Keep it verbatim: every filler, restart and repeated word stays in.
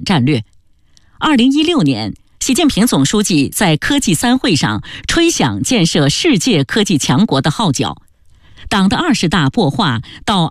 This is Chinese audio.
战略。二零一六年，习近平总书记在科技三会上吹响建设世界科技强国的号角。党的二十大擘画到